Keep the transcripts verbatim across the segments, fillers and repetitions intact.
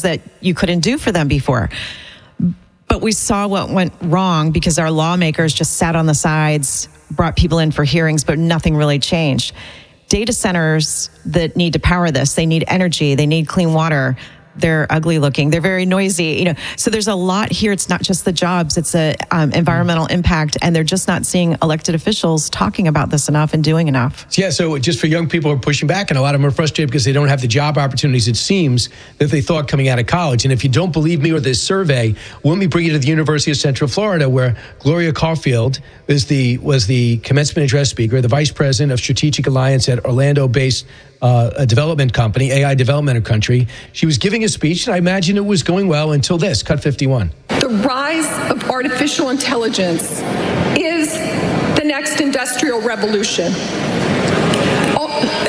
things that you couldn't do for them before. But we saw what went wrong because our lawmakers just sat on the sides, brought people in for hearings, but nothing really changed. Data centers that need to power this, they need energy, they need clean water. They're ugly looking. They're very noisy. You know, so there's a lot here. It's not just the jobs. It's a um, environmental impact, and they're just not seeing elected officials talking about this enough and doing enough. Yeah. So just for young people who are pushing back, and a lot of them are frustrated because they don't have the job opportunities, it seems, that they thought coming out of college. And if you don't believe me or this survey, let me bring you to the University of Central Florida, where Gloria Caulfield is the was the commencement address speaker, the vice president of Strategic Alliance at Orlando-based Uh, a development company, A I Development Country. She was giving a speech, and I imagine it was going well until this, cut fifty-one. The rise of artificial intelligence is the next industrial revolution. Oh.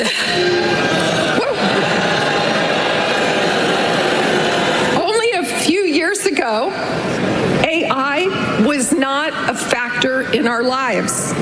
Only a few years ago, A I was not a factor in our lives.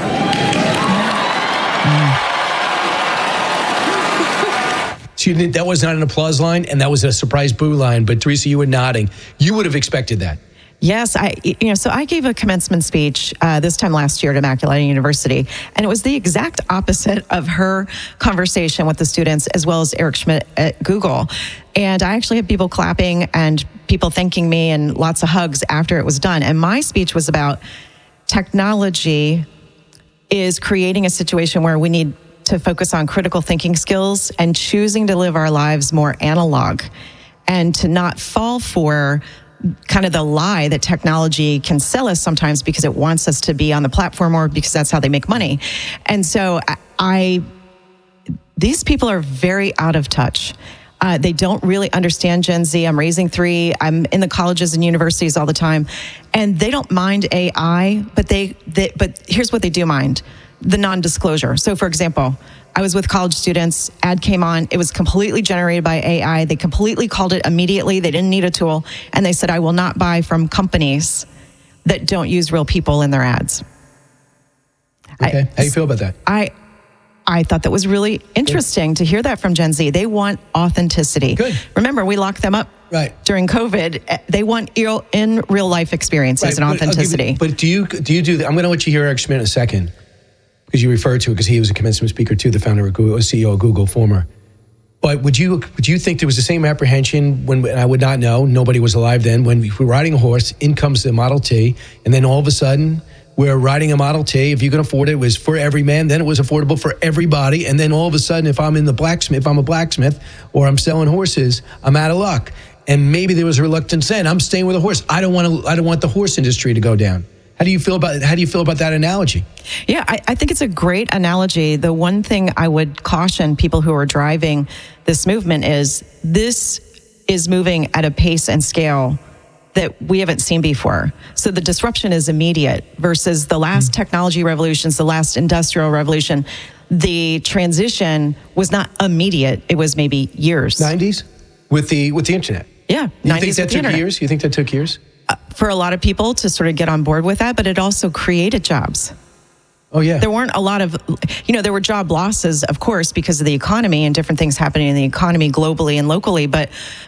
She didn't, that was not an applause line, and that was a surprise boo line. But Teresa, you were nodding. You would have expected that. Yes, I you know, so I gave a commencement speech uh, this time last year at Immaculata University, and it was the exact opposite of her conversation with the students, as well as Eric Schmidt at Google. And I actually had people clapping and people thanking me and lots of hugs after it was done. And my speech was about technology is creating a situation where we need to focus on critical thinking skills and choosing to live our lives more analog, and to not fall for kind of the lie that technology can sell us sometimes because it wants us to be on the platform or because that's how they make money. And so I, these people are very out of touch. Uh, they don't really understand Gen Z. I'm raising three. I'm in the colleges and universities all the time, and they don't mind A I, but they, they but here's what they do mind: the non-disclosure. So for example, I was with college students, ad came on, it was completely generated by A I. They completely called it immediately. They didn't need a tool. And they said, I will not buy from companies that don't use real people in their ads. Okay, I, how do you feel about that? I I thought that was really interesting Good. to hear that from Gen Z. They want authenticity. Good. Remember, we locked them up right. during COVID. They want real, in real life experiences right, and but authenticity. You, but do you do you do that? I'm going to let you hear Eric Schmidt in a second, because you referred to it, because he was a commencement speaker too, the founder of Google, C E O of Google, former. But would you would you think there was the same apprehension when, and I would not know, nobody was alive then, when we were riding a horse, in comes the Model T, and then all of a sudden, we're riding a Model T. If you can afford it, it was for every man. Then it was affordable for everybody. And then all of a sudden, if I'm in the blacksmith, if I'm a blacksmith or I'm selling horses, I'm out of luck. And maybe there was a reluctance then. I'm staying with a horse. I don't want to. I don't want the horse industry to go down. How do you feel about How do you feel about that analogy? Yeah, I, I think it's a great analogy. The one thing I would caution people who are driving this movement is this is moving at a pace and scale that we haven't seen before. So the disruption is immediate versus the last mm. technology revolutions, the last industrial revolution. The transition was not immediate. It was maybe years. nineties with the with the internet. Yeah, you think that took years? You think that took years? Uh, for a lot of people to sort of get on board with that, but it also created jobs. Oh, yeah. There weren't a lot of, you know, there were job losses, of course, because of the economy and different things happening in the economy globally and locally. But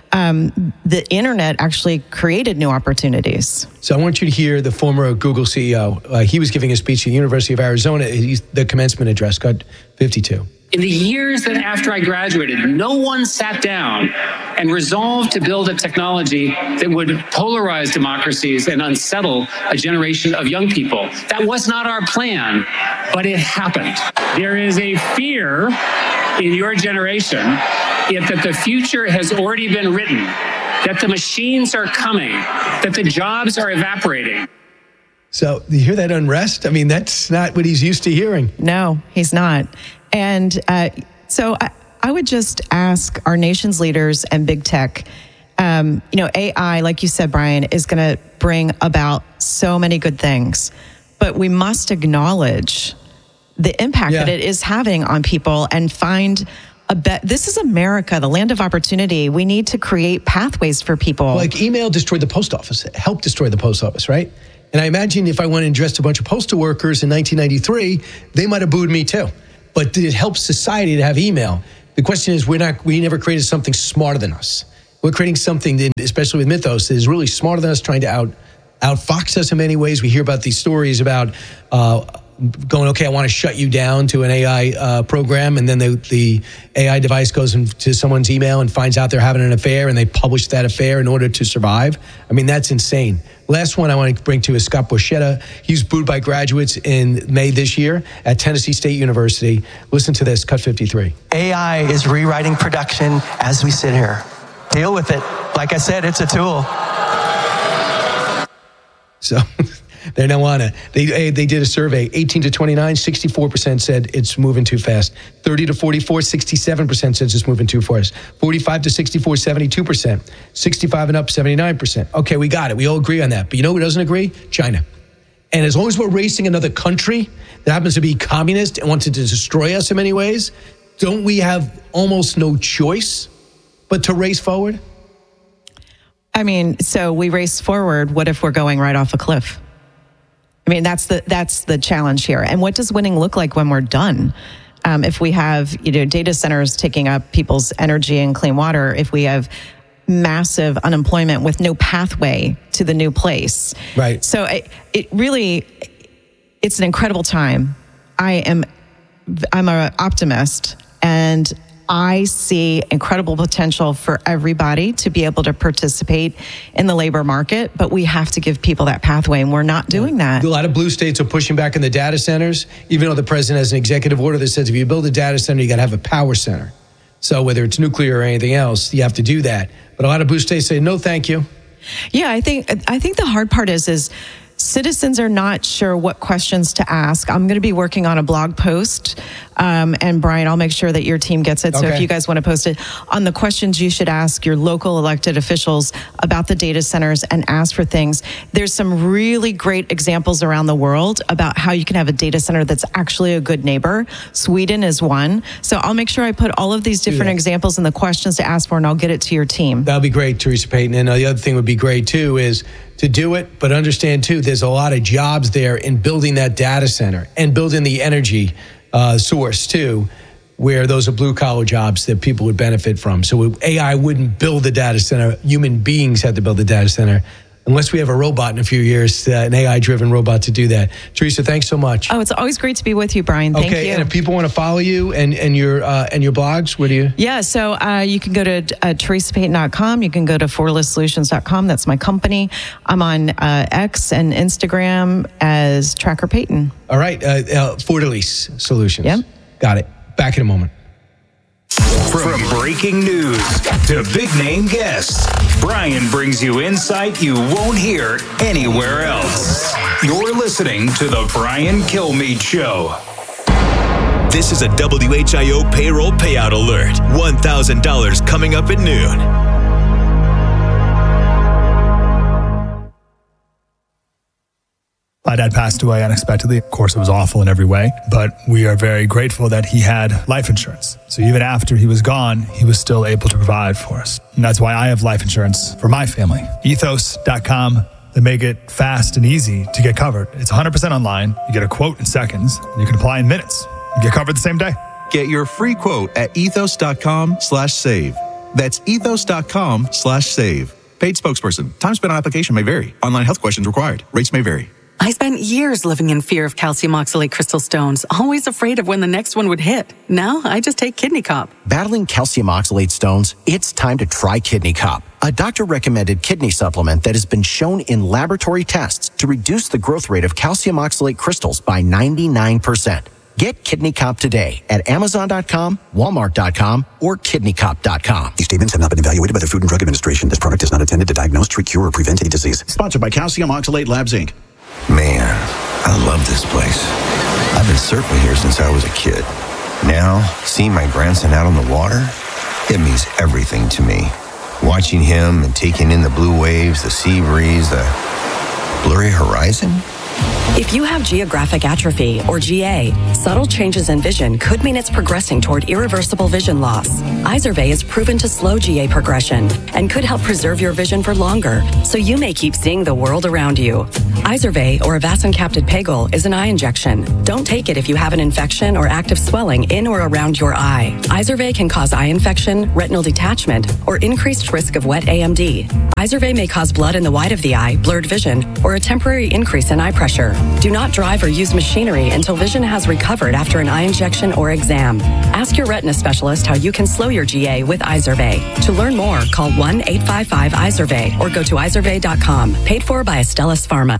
um, the internet actually created new opportunities. So I want you to hear the former Google C E O. Uh, he was giving a speech at the University of Arizona, He's, the commencement address, cut fifty-two. In the years that after I graduated, no one sat down and resolved to build a technology that would polarize democracies and unsettle a generation of young people. That was not our plan, but it happened. There is a fear in your generation that the future has already been written, that the machines are coming, that the jobs are evaporating. So you hear that unrest? I mean, that's not what he's used to hearing. No, he's not. And uh, so I, I would just ask our nation's leaders and big tech, um, you know, A I, like you said, Brian, is going to bring about so many good things. But we must acknowledge the impact yeah. that it is having on people and find a bet. This is America, the land of opportunity. We need to create pathways for people. Like email destroyed the post office, it helped destroy the post office, right? And I imagine if I went and dressed a bunch of postal workers in nineteen ninety-three, they might have booed me too. But did it help society to have email? The question is, we're not, we never created something smarter than us. We're creating something, that, especially with Mythos, that is really smarter than us, trying to out outfox us in many ways. We hear about these stories about uh, going, okay, I want to shut you down to an A I uh, program, and then the, the A I device goes into someone's email and finds out they're having an affair, and they publish that affair in order to survive. I mean, that's insane. Last one I want to bring to is Scott Borchetta. He was booed by graduates in May this year at Tennessee State University. Listen to this, cut fifty-three. A I is rewriting production as we sit here. Deal with it. Like I said, it's a tool. So they don't want to. They, they did a survey, eighteen to twenty-nine, sixty-four percent said it's moving too fast. thirty to forty-four, sixty-seven percent says it's moving too fast. forty-five to sixty-four, seventy-two percent. sixty-five and up, seventy-nine percent. Okay, we got it. We all agree on that. But you know who doesn't agree? China. And as long as we're racing another country that happens to be communist and wants to destroy us in many ways, don't we have almost no choice but to race forward? I mean, so we race forward. What if we're going right off a cliff? I mean, that's the that's the challenge here. And what does winning look like when we're done? Um, if we have, you know, data centers taking up people's energy and clean water, if we have massive unemployment with no pathway to the new place. Right. So it, it really, it's an incredible time. I am, I'm an optimist, and I see incredible potential for everybody to be able to participate in the labor market, but we have to give people that pathway, and we're not doing that. A lot of blue states are pushing back in the data centers, even though the president has an executive order that says if you build a data center, you got to have a power center. So whether it's nuclear or anything else, you have to do that. But a lot of blue states say, no, thank you. Yeah, I think I think the hard part is is citizens are not sure what questions to ask. I'm going to be working on a blog post, um, and Brian, I'll make sure that your team gets it. So Okay. if you guys want to post it on the questions you should ask your local elected officials about the data centers and ask for things. There's some really great examples around the world about how you can have a data center that's actually a good neighbor. Sweden is one. So I'll make sure I put all of these different that. examples and the questions to ask for, and I'll get it to your team. That'll be great, Teresa Payton. And the other thing would be great, too, is to do it, but understand, too, there's a lot of jobs there in building that data center and building the energy uh, source, too, where those are blue-collar jobs that people would benefit from. So A I wouldn't build the data center. Human beings had to build the data center, unless we have a robot in a few years, uh, an A I-driven robot to do that. Teresa, thanks so much. Oh, it's always great to be with you, Brian. Thank okay, you. and if people want to follow you and, and your uh, and your blogs, where do you? Yeah, so uh, you can go to uh, teresa payton dot com. You can go to forless solutions dot com. That's my company. I'm on uh, X and Instagram as Tracker Payton. All right, uh, uh, Fortalece Solutions. Yep. Got it. Back in a moment. From breaking news to big name guests, Brian brings you insight you won't hear anywhere else. You're listening to The Brian Kilmeade Show. This is a W H I O payroll payout alert. one thousand dollars coming up at noon. My dad passed away unexpectedly. Of course, it was awful in every way, but we are very grateful that he had life insurance. So even after he was gone, he was still able to provide for us. And that's why I have life insurance for my family. ethos dot com. They make it fast and easy to get covered. It's one hundred percent online. You get a quote in seconds, and you can apply in minutes. You get covered the same day. Get your free quote at ethos dot com slash save. That's ethos dot com slash save. Paid spokesperson. Time spent on application may vary. Online health questions required. Rates may vary. I spent years living in fear of calcium oxalate crystal stones, always afraid of when the next one would hit. Now I just take Kidney Cop. Battling calcium oxalate stones? It's time to try Kidney Cop, a doctor-recommended kidney supplement that has been shown in laboratory tests to reduce the growth rate of calcium oxalate crystals by ninety-nine percent. Get Kidney Cop today at amazon dot com, walmart dot com, or kidney cop dot com. These statements have not been evaluated by the Food and Drug Administration. This product is not intended to diagnose, treat, cure, or prevent any disease. Sponsored by Calcium Oxalate Labs, Incorporated. Man, I love this place. I've been surfing here since I was a kid. Now, seeing my grandson out on the water, it means everything to me. Watching him and taking in the blue waves, the sea breeze, the blurry horizon, If you have geographic atrophy, or G A, subtle changes in vision could mean it's progressing toward irreversible vision loss. Izervay is proven to slow G A progression and could help preserve your vision for longer, so you may keep seeing the world around you. Izervay, or avacincaptad pegol, is an eye injection. Don't take it if you have an infection or active swelling in or around your eye. Izervay can cause eye infection, retinal detachment, or increased risk of wet A M D. Izervay may cause blood in the white of the eye, blurred vision, or a temporary increase in eye pressure. Do not drive or use machinery until vision has recovered after an eye injection or exam. Ask your retina specialist how you can slow your G A with Izervay. To learn more, call one eight five five Izervay or go to izervay dot com. Paid for by Astellas Pharma.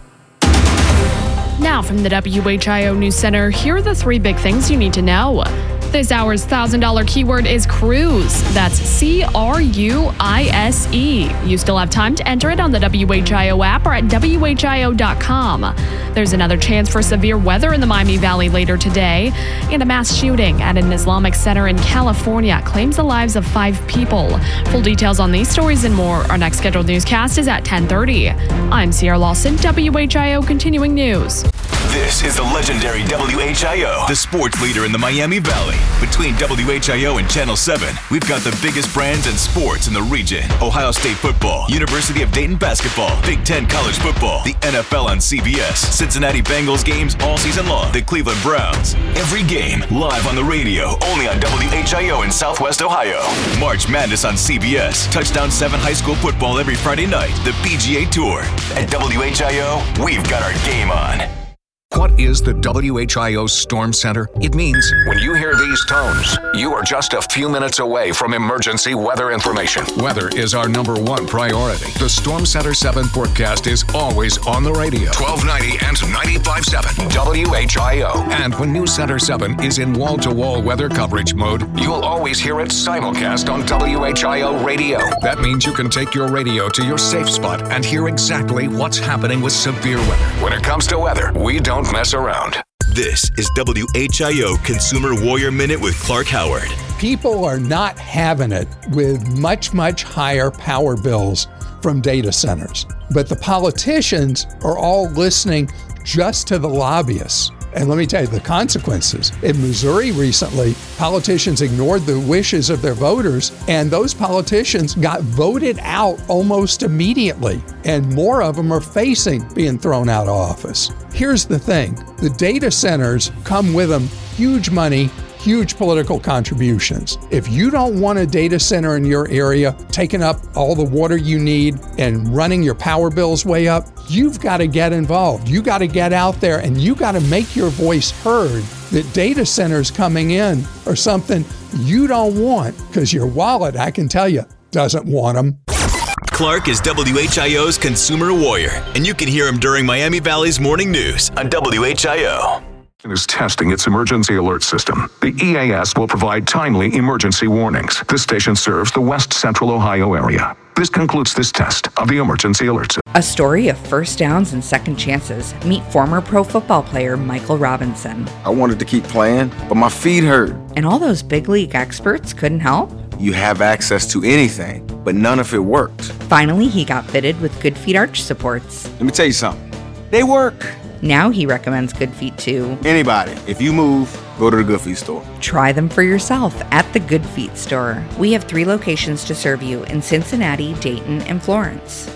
Now from the W H I O News Center, here are the three big things you need to know. This hour's one thousand dollars keyword is cruise. That's C R U I S E. You still have time to enter it on the W H I O app or at W H I O dot com. There's another chance for severe weather in the Miami Valley later today. And a mass shooting at an Islamic center in California claims the lives of five people. Full details on these stories and more. Our next scheduled newscast is at ten thirty. I'm Sierra Lawson, W H I O Continuing News. This is the legendary W H I O, the sports leader in the Miami Valley. Between W H I O and Channel seven, we've got the biggest brands and sports in the region. Ohio State football, University of Dayton basketball, Big Ten college football, the N F L on C B S, Cincinnati Bengals games all season long, the Cleveland Browns. Every game live on the radio, only on W H I O in Southwest Ohio. March Madness on C B S, Touchdown seven high school football every Friday night, the P G A Tour. At W H I O, we've got our game on. What is the W H I O Storm Center? It means when you hear these tones, you are just a few minutes away from emergency weather information. Weather is our number one priority. The Storm Center seven forecast is always on the radio. twelve ninety and ninety-five point seven W H I O. And when News Center seven is in wall-to-wall weather coverage mode, you'll always hear it simulcast on W H I O radio. That means you can take your radio to your safe spot and hear exactly what's happening with severe weather. When it comes to weather, we don't mess around. This is W H I O Consumer Warrior Minute with Clark Howard. People are not having it with much, much higher power bills from data centers. But the politicians are all listening just to the lobbyists. And let me tell you the consequences. In Missouri recently, politicians ignored the wishes of their voters, and those politicians got voted out almost immediately. And more of them are facing being thrown out of office. Here's the thing. The data centers come with them huge money, huge political contributions. If you don't want a data center in your area taking up all the water you need and running your power bills way up, you've got to get involved. You got to get out there and you got to make your voice heard that data centers coming in are something you don't want because your wallet, I can tell you, doesn't want them. Clark is W H I O's Consumer Warrior, and you can hear him during Miami Valley's Morning News on W H I O. Is testing its emergency alert system. The E A S will provide timely emergency warnings. This station serves the West Central Ohio area. This concludes this test of the emergency alert system. A story of first downs and second chances. Meet former pro football player Michael Robinson. I wanted to keep playing, but my feet hurt. And all those big league experts couldn't help? You have access to anything, but none of it worked. Finally, he got fitted with Good Feet arch supports. Let me tell you something. They work. Now he recommends Good Feet to anybody. If you move, go to the Good Feet store. Try them for yourself at the Good Feet store. We have three locations to serve you in Cincinnati, Dayton, and Florence.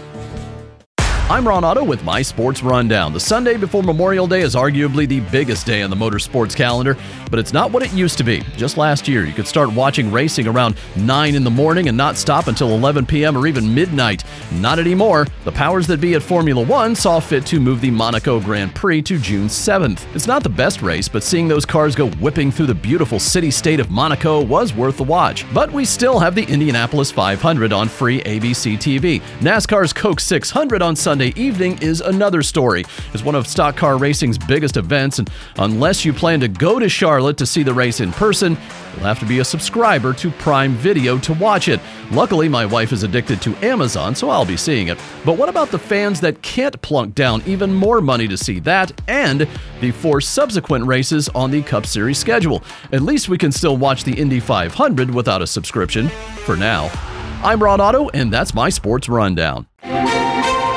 I'm Ron Otto with my Sports Rundown. The Sunday before Memorial Day is arguably the biggest day on the motorsports calendar, but it's not what it used to be. Just last year, you could start watching racing around nine in the morning and not stop until eleven p.m. or even midnight. Not anymore. The powers that be at Formula One saw fit to move the Monaco Grand Prix to June seventh. It's not the best race, but seeing those cars go whipping through the beautiful city-state of Monaco was worth the watch. But we still have the Indianapolis five hundred on free A B C T V. NASCAR's Coke six hundred on Sunday evening is another story. It's one of stock car racing's biggest events, and unless you plan to go to Charlotte to see the race in person, you'll have to be a subscriber to Prime Video to watch it. Luckily, my wife is addicted to Amazon, so I'll be seeing it. But what about the fans that can't plunk down even more money to see that and the four subsequent races on the Cup Series schedule? At least we can still watch the Indy five hundred without a subscription, for now. I'm Ron Otto, and that's my Sports Rundown.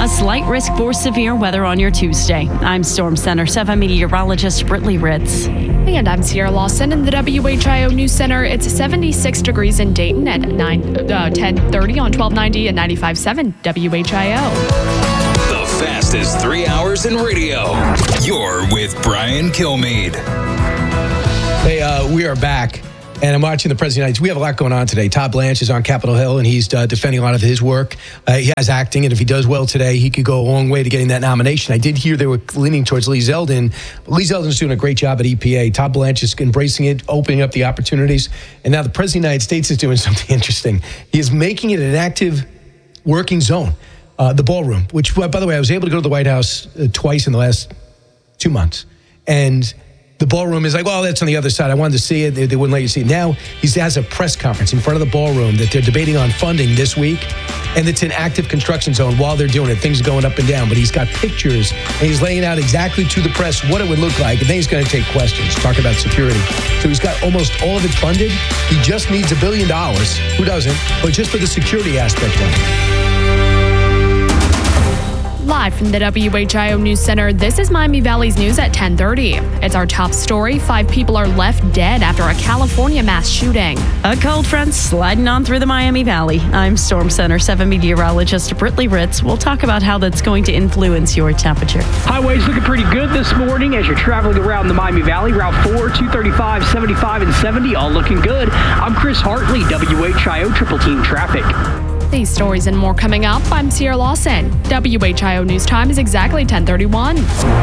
A slight risk for severe weather on your Tuesday. I'm Storm Center seven meteorologist Brittany Ritz. And I'm Sierra Lawson in the W H I O News Center. It's seventy-six degrees in Dayton at nine, uh, ten thirty on twelve ninety and ninety-five point seven W H I O. The fastest three hours in radio. You're with Brian Kilmeade. Hey, uh, we are back. And I'm watching the President of the United States. We have a lot going on today. Todd Blanche is on Capitol Hill, and he's uh, defending a lot of his work. Uh, he has acting, and if he does well today, he could go a long way to getting that nomination. I did hear they were leaning towards Lee Zeldin. Lee Zeldin's doing a great job at E P A. Todd Blanche is embracing it, opening up the opportunities. And now the President of the United States is doing something interesting. He is making it an active working zone, uh, the ballroom, which, by the way, I was able to go to the White House uh, twice in the last two months. And the ballroom is like, well, that's on the other side. I wanted to see it. They, they wouldn't let you see it. Now he has a press conference in front of the ballroom that they're debating on funding this week. And it's an active construction zone while they're doing it. Things are going up and down. But he's got pictures, and he's laying out exactly to the press what it would look like. And then he's going to take questions, talk about security. So he's got almost all of it funded. He just needs a billion dollars. Who doesn't? But just for the security aspect of it. Live from the W H I O News Center, this is Miami Valley's news at ten thirty. It's our top story. Five people are left dead after a California mass shooting. A cold front sliding on through the Miami Valley. I'm Storm Center seven meteorologist Brittany Ritz. We'll talk about how that's going to influence your temperature. Highways looking pretty good this morning as you're traveling around the Miami Valley. Route four, two thirty-five, seventy-five, and seventy, all looking good. I'm Chris Hartley, W H I O Triple Team Traffic. These stories and more coming up. I'm Sierra Lawson. W H I O News Time is exactly ten thirty-one.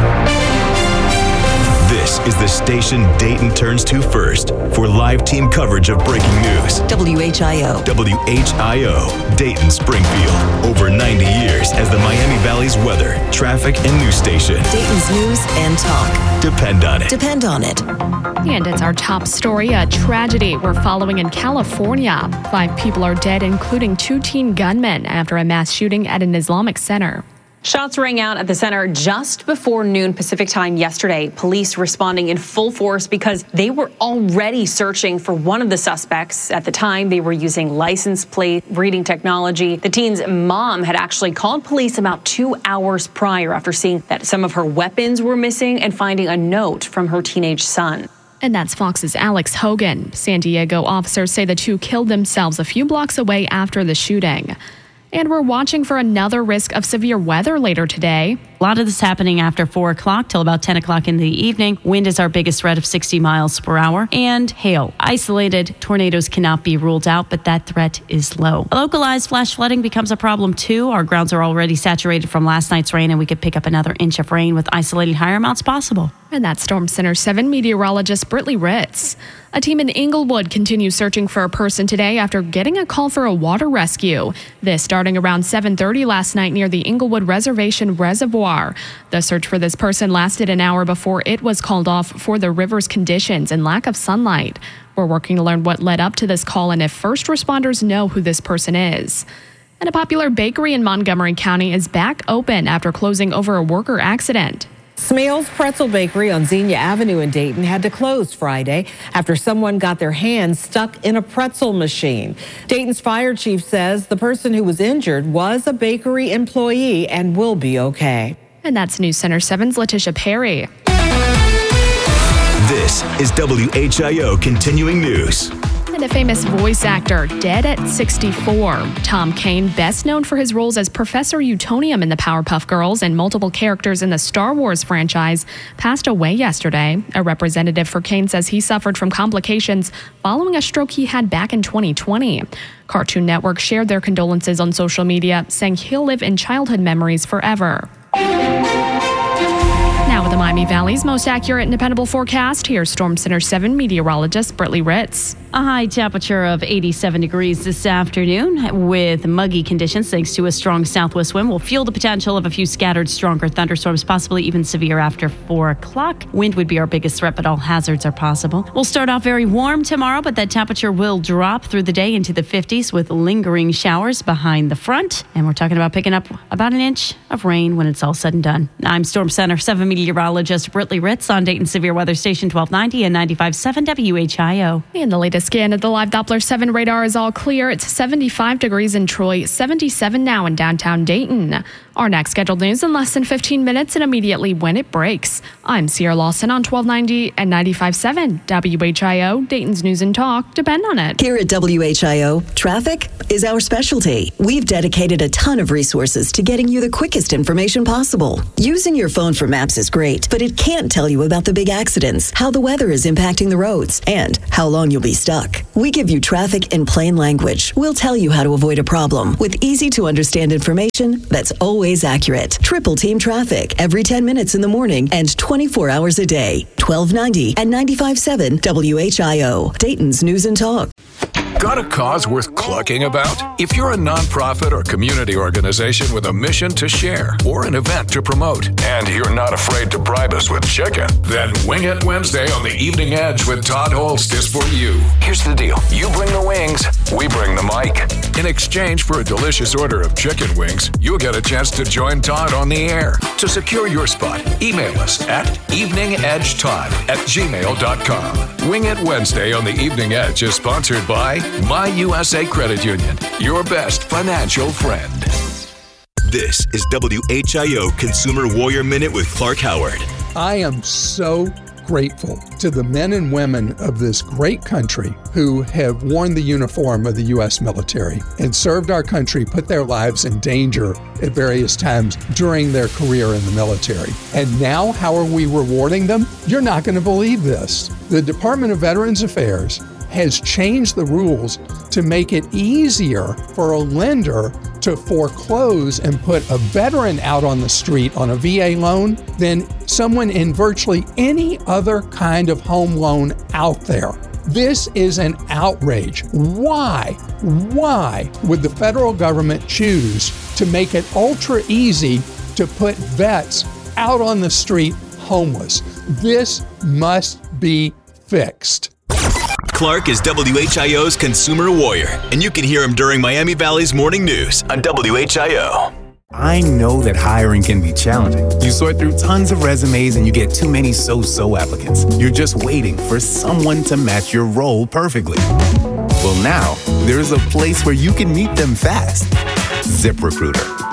This is the station Dayton turns to first for live team coverage of breaking news. W H I O. W H I O, Dayton Springfield. Over ninety years as the Miami Valley's weather, traffic, and news station. Dayton's news and talk. Depend on it. Depend on it. And it's our top story, a tragedy we're following in California. Five people are dead, including two teen gunmen, after a mass shooting at an Islamic center. Shots rang out at the center just before noon Pacific time yesterday. Police responding in full force because they were already searching for one of the suspects. At the time, they were using license plate reading technology. The teen's mom had actually called police about two hours prior after seeing that some of her weapons were missing and finding a note from her teenage son. And that's Fox's Alex Hogan. San Diego officers say the two killed themselves a few blocks away after the shooting. And we're watching for another risk of severe weather later today. A lot of this happening after four o'clock till about ten o'clock in the evening. Wind is our biggest threat of sixty miles per hour. And hail. Isolated tornadoes cannot be ruled out, but that threat is low. Localized flash flooding becomes a problem too. Our grounds are already saturated from last night's rain, and we could pick up another inch of rain with isolated higher amounts possible. And that's Storm Center seven meteorologist Brittany Ritz. A team in Inglewood continues searching for a person today after getting a call for a water rescue. This starting around seven thirty last night near the Inglewood Reservation Reservoir. The search for this person lasted an hour before it was called off for the river's conditions and lack of sunlight. We're working to learn what led up to this call and if first responders know who this person is. And a popular bakery in Montgomery County is back open after closing over a worker accident. Smales Pretzel Bakery on Xenia Avenue in Dayton had to close Friday after someone got their hands stuck in a pretzel machine. Dayton's fire chief says the person who was injured was a bakery employee and will be okay. And that's News Center seven's Letitia Perry. This is W H I O Continuing News. And a famous voice actor, dead at sixty-four. Tom Kane, best known for his roles as Professor Utonium in the Powerpuff Girls and multiple characters in the Star Wars franchise, passed away yesterday. A representative for Kane says he suffered from complications following a stroke he had back in twenty twenty. Cartoon Network shared their condolences on social media, saying he'll live in childhood memories forever. Now with the Miami Valley's most accurate and dependable forecast, here's Storm Center seven meteorologist Brittany Ritz. A high temperature of eighty-seven degrees this afternoon with muggy conditions thanks to a strong southwest wind will fuel the potential of a few scattered stronger thunderstorms, possibly even severe after four o'clock. Wind would be our biggest threat, but all hazards are possible. We'll start off very warm tomorrow, but that temperature will drop through the day into the fifties with lingering showers behind the front. And we're talking about picking up about an inch of rain when it's all said and done. I'm Storm Center seven meteorologist Brittany Ritz on Dayton Severe Weather Station twelve ninety and ninety-five point seven W H I O. And the latest scan of the live Doppler seven radar is all clear. It's seventy-five degrees in Troy, seventy-seven now in downtown Dayton. Our next scheduled news in less than fifteen minutes and immediately when it breaks. I'm Sierra Lawson on twelve ninety and ninety-five point seven W H I O, Dayton's News and Talk. Depend on it. Here at W H I O, traffic is our specialty. We've dedicated a ton of resources to getting you the quickest information possible. Using your phone for maps is great, but it can't tell you about the big accidents, how the weather is impacting the roads, and how long you'll be stuck. We give you traffic in plain language. We'll tell you how to avoid a problem with easy to understand information that's always accurate. Triple Team Traffic every ten minutes in the morning and twenty-four hours a day. twelve ninety and ninety-five point seven W H I O, Dayton's News and Talk. Got a cause worth clucking about? If you're a nonprofit or community organization with a mission to share or an event to promote, and you're not afraid to bribe us with chicken, then Wing It Wednesday on the Evening Edge with Todd Holst is for you. Here's the deal. You bring the wings, we bring the mic. In exchange for a delicious order of chicken wings, you'll get a chance to join Todd on the air. To secure your spot, email us at eveningedgetodd at gmail dot com. Wing It Wednesday on the Evening Edge is sponsored by My U S A Credit Union, your best financial friend. This is W H I O Consumer Warrior Minute with Clark Howard. I am so grateful to the men and women of this great country who have worn the uniform of the U S military and served our country, put their lives in danger at various times during their career in the military. And now, how are we rewarding them? You're not going to believe this. The Department of Veterans Affairs has changed the rules to make it easier for a lender to foreclose and put a veteran out on the street on a V A loan than someone in virtually any other kind of home loan out there. This is an outrage. Why? Why would the federal government choose to make it ultra easy to put vets out on the street homeless? This must be fixed. Clark is W H I O's Consumer Warrior, and you can hear him during Miami Valley's Morning News on W H I O. I know that hiring can be challenging. You sort through tons of resumes and you get too many so-so applicants. You're just waiting for someone to match your role perfectly. Well, now, there's a place where you can meet them fast. ZipRecruiter.